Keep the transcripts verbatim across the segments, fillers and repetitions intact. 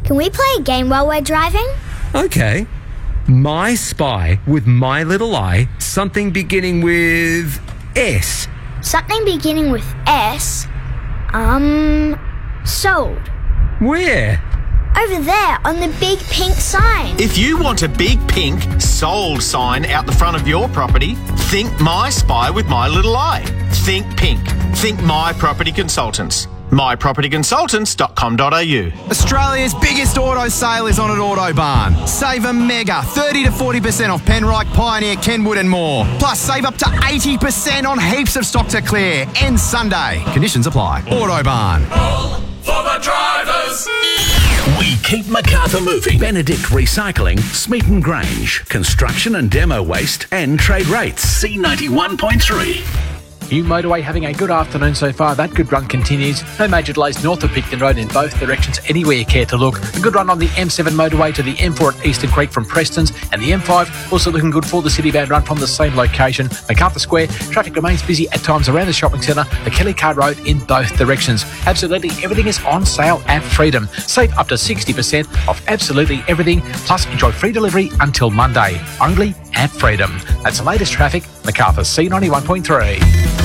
Can we play a game while we're driving? Okay. My Spy with my little eye, something beginning with S. Something beginning with S? Um, sold. Where? Over there on the big pink sign. If you want a big pink sold sign out the front of your property, think My Spy with my little eye. Think pink. Think My Property Consultants. my property consultants dot com dot a u. Australia's biggest auto sale is on at Autobarn. Save a mega thirty to forty percent off Penrite, Pioneer, Kenwood and more. Plus save up to eighty percent on heaps of stock to clear. Ends Sunday. Conditions apply. Autobarn. All for the drivers. We keep Macarthur moving. Benedict Recycling, Smeaton Grange, construction and demo waste and trade rates. C ninety-one point three. New motorway having a good afternoon so far. That good run continues. No major delays north of Picton Road in both directions anywhere you care to look. A good run on the M seven motorway to the M four at Eastern Creek from Preston's, and the M five also looking good for the City-bound run from the same location. Macarthur Square, traffic remains busy at times around the shopping centre, the Kelly Card Road in both directions. Absolutely everything is on sale at Freedom. Save up to sixty percent off absolutely everything, plus enjoy free delivery until Monday. Only at Freedom. That's the latest traffic. Macarthur C ninety-one point three.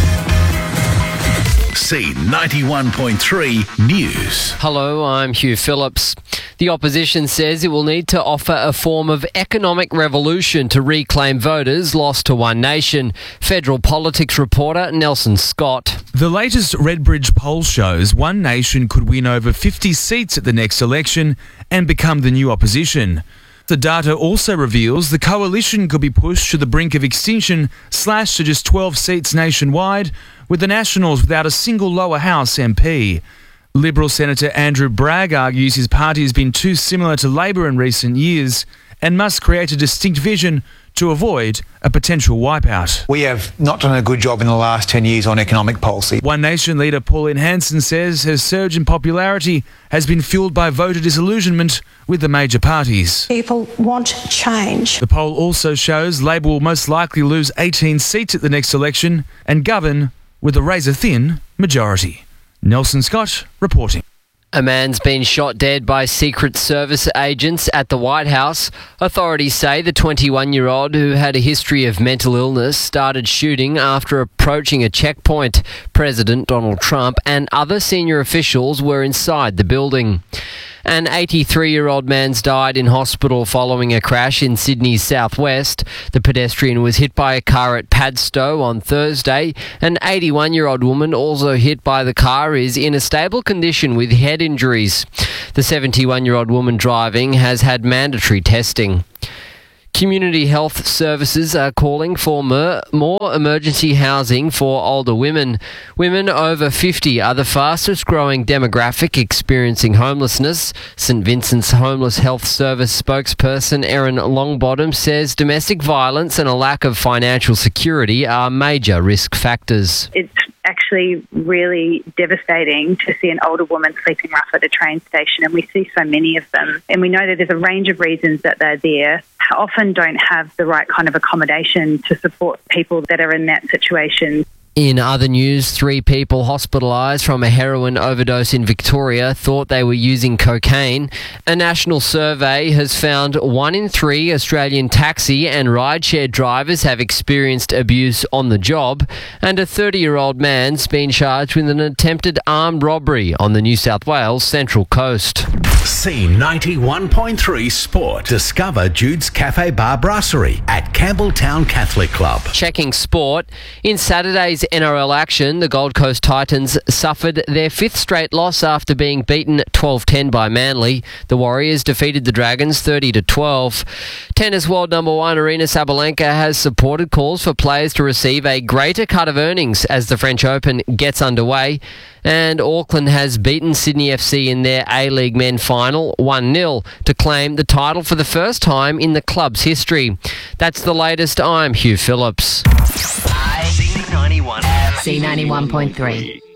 C ninety-one point three News. Hello, I'm Hugh Phillips. The opposition says it will need to offer a form of economic revolution to reclaim voters lost to One Nation. Federal politics reporter Nelson Scott. The latest Redbridge poll shows One Nation could win over fifty seats at the next election and become the new opposition. The data also reveals the coalition could be pushed to the brink of extinction, slashed to just twelve seats nationwide, with the Nationals without a single lower house M P. Liberal Senator Andrew Bragg argues his party has been too similar to Labor in recent years and must create a distinct vision to avoid a potential wipeout. We have not done a good job in the last ten years on economic policy. One Nation leader Pauline Hanson says her surge in popularity has been fueled by voter disillusionment with the major parties. People want change. The poll also shows Labor will most likely lose eighteen seats at the next election and govern with a razor-thin majority. Nelson Scott reporting. A man's been shot dead by Secret Service agents at the White House. Authorities say the twenty-one-year-old, who had a history of mental illness, started shooting after approaching a checkpoint. President Donald Trump and other senior officials were inside the building. An eighty-three-year-old man's died in hospital following a crash in Sydney's southwest. The pedestrian was hit by a car at Padstow on Thursday. An eighty-one-year-old woman also hit by the car is in a stable condition with head injuries. The seventy-one-year-old woman driving has had mandatory testing. Community health services are calling for mer- more emergency housing for older women. Women over fifty are the fastest growing demographic experiencing homelessness. St Vincent's Homeless Health Service spokesperson Erin Longbottom says domestic violence and a lack of financial security are major risk factors. It's actually really devastating to see an older woman sleeping rough at a train station, and we see so many of them. And we know that there's a range of reasons that they're there. Often don't have the right kind of accommodation to support people that are in that situation. In other news, three people hospitalised from a heroin overdose in Victoria thought they were using cocaine. A national survey has found one in three Australian taxi and rideshare drivers have experienced abuse on the job, and a thirty-year-old man's been charged with an attempted armed robbery on the New South Wales Central Coast. C ninety-one point three Sport. Discover Jude's Cafe Bar Brasserie at Campbelltown Catholic Club. Checking sport. In Saturday's N R L action, the Gold Coast Titans suffered their fifth straight loss after being beaten twelve ten by Manly. The Warriors defeated the Dragons thirty to twelve. Tennis world number one Aryna Sabalenka has supported calls for players to receive a greater cut of earnings as the French Open gets underway. And Auckland has beaten Sydney F C in their A-League men final one nil to claim the title for the first time in the club's history. That's the latest. I'm Hugh Phillips. C ninety-one point three.